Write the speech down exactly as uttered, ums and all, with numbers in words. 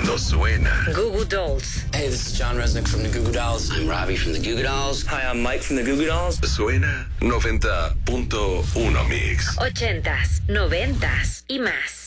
cuando suena. Goo Goo Dolls. Hey, this is John Resnick from the Goo Goo Dolls. I'm Robbie from the Goo Goo Dolls. Hi, I'm Mike from the Goo Goo Dolls. Suena noventa punto uno Mix. Ochentas, noventas y más.